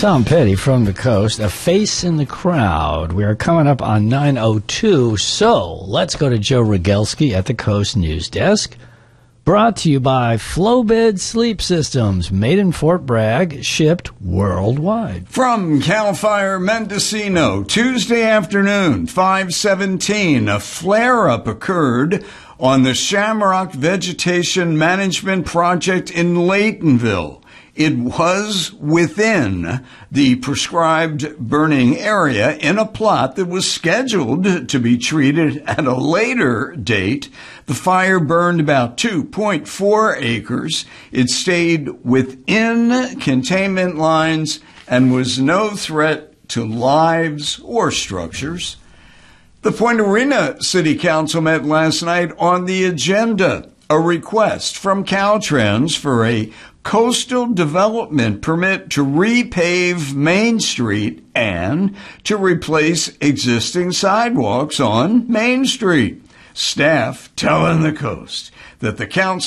Tom Petty from the coast, a face in the crowd. We are coming up on 9:02, so let's go to Joe Rogelski at the Coast News Desk. Brought to you by Flowbed Sleep Systems, made in Fort Bragg, shipped worldwide. From Cal Fire Mendocino, Tuesday afternoon, 5:17, a flare-up occurred on the Shamrock Vegetation Management Project in Laytonville. It was within the prescribed burning area in a plot that was scheduled to be treated at a later date. The fire burned about 2.4 acres. It stayed within containment lines and was no threat to lives or structures. The Point Arena City Council met last night on the agenda, a request from Caltrans for a coastal development permit to repave Main Street and to replace existing sidewalks on Main Street. Staff telling the Coast that the council